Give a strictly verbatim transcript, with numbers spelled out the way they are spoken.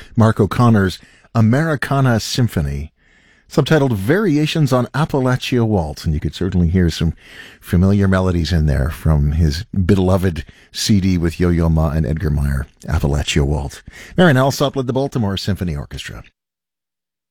Mark O'Connor's Americana Symphony, subtitled Variations on Appalachia Waltz, and you could certainly hear some familiar melodies in there from his beloved C D with Yo-Yo Ma and Edgar Meyer, Appalachia Waltz. Marian Alsop led the Baltimore Symphony Orchestra.